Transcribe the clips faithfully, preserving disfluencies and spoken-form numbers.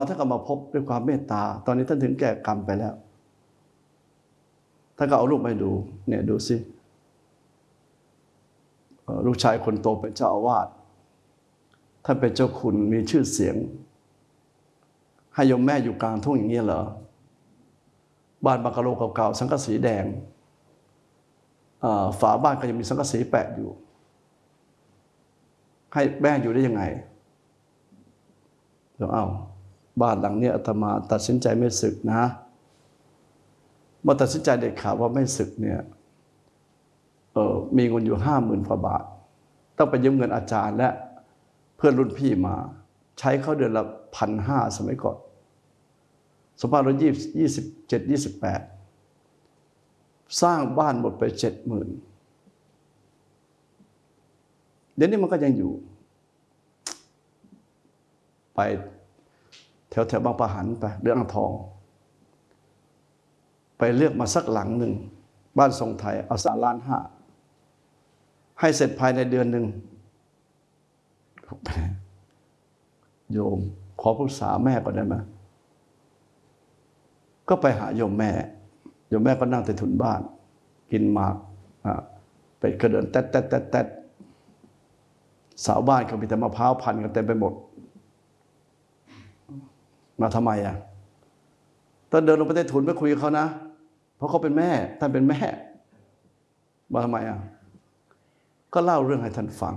ท่านก็มาพบด้วยความเมตตาตอนนี้ท่านถึงแก่กรรมไปแล้วท่านก็เอารูปมาดูเนี่ยดูสิลูกชายคนโตเป็นเจ้าอาวาสท่านเป็นเจ้าคุณมีชื่อเสียงให้โยมแม่อยู่กลางทุ่งอย่างนี้เหรอบ้านบังกะโลเก่าๆสังกะสีแดงฝาบ้านก็ยังมีสังกะสีแปะอยู่ให้แม่อยู่ได้ยังไงเดี๋ยวเอาบ้านหลังนี้อาตมาตัดสินใจไม่สึกนะเมื่อตัดสินใจเด็ดขาดว่าไม่สึกเนี่ยเออมีเงินอยู่ห้าหมื่นกว่าบาทต้องไปยืมเงินอาจารย์และเพื่อนรุ่นพี่มาใช้เขาเดือนละพันห้าสมัยก่อนสมัยเรายี่ยี่สิบเจ็ดยี่สิบแปดสร้างบ้านหมดไปเจ็ดหมื่นเดี๋ยวนี้มันก็ยังอยู่ไปแถวแถวบางปะหันไปเรื่องอ่างทองไปเลือกมาสักหลังหนึ่งบ้านทรงไทยเอาสามล้านห้าให้เสร็จภายในเดือนหนึ่งโยมขอปรึกษาแม่ก่อนได้ไหมก็ไปหาโยมแม่โยมแม่ก็นั่งใต้ถุนบ้านกินหมากเป็ดกระเดินแต๊ดแต๊ดแต๊ดแต๊ดสาวบ้านก็มีแต่มะพร้าวพันกันเต็มไปหมดมาทำไมอ่ะตอนเดินลงไปใต้ถุนไปคุยกับเขานะเพราะเขาเป็นแม่ท่านเป็นแม่มาทำไมอ่ะก็เล่าเรื่องให้ท่านฟัง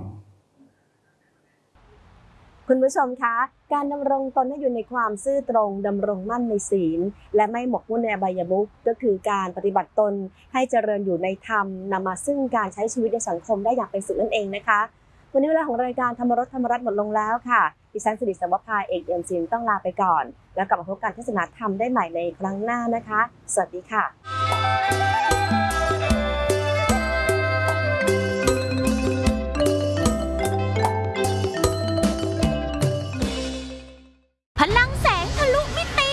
คุณผู้ชมคะการดำรงตนให้อยู่ในความซื่อตรงดำรงมั่นในศีลและไม่หมกมุ่นในอบายมุขก็คือการปฏิบัติตนให้เจริญอยู่ในธรรมนำมาซึ่งการใช้ชีวิตในสังคมได้อย่างเป็นสุขนั่นเองนะคะวันนี้เวลาของรายการธรรมรสธรรมรัตน์หมดลงแล้วค่ะดิฉันสิริสวัภาเอกเอี่ยมศิลป์ต้องลาไปก่อนแล้วกลับมาพบกันเทศนาธรรมได้ใหม่ในครั้งหน้านะคะสวัสดีค่ะพลังแสงทะลุมิติ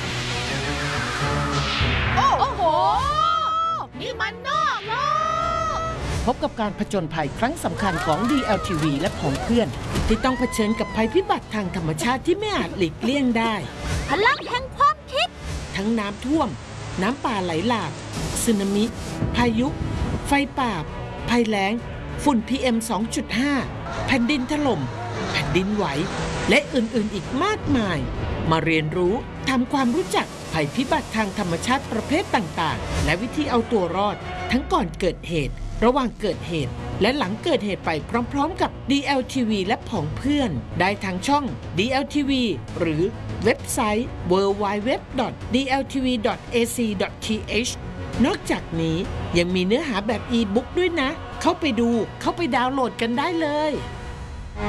โอ้โหนี่มันนอกโลกพบกับการผจญภัยครั้งสำคัญของ ดี แอล ที วี และของเพื่อนที่ต้องเผชิญกับภัยพิบัติทางธรรมชาติที่ไม่อาจหลีกเลี่ยงได้พลังแห่งความคิดทั้งน้ำท่วมน้ำป่าไหลหลากสึนามิพายุไฟป่าภัยแล้งฝุ่น พี เอ็ม สองจุดห้า แผ่นดินถล่มแผ่นดินไหวและอื่นๆอีกมากมายมาเรียนรู้ทำความรู้จักภัยพิบัติทางธรรมชาติประเภทต่างๆและวิธีเอาตัวรอดทั้งก่อนเกิดเหตุระหว่างเกิดเหตุและหลังเกิดเหตุไปพร้อมๆกับ ดี แอล ที วี และผองเพื่อนได้ทางช่อง ดี แอล ที วี หรือเว็บไซต์ ดับเบิลยู ดับเบิลยู ดับเบิลยู ดอท ดี แอล ที วี ดอท เอ ซี ดอท ที เอช นอกจากนี้ยังมีเนื้อหาแบบอีบุ๊กด้วยนะเข้าไปดูเข้าไปดาวน์โหลดกันได้เลย